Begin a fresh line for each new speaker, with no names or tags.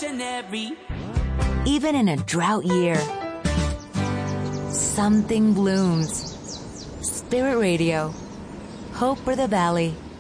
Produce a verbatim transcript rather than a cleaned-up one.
revolutionary.
Even in a drought year, something blooms. Spirit Radio. Hope for the Valley.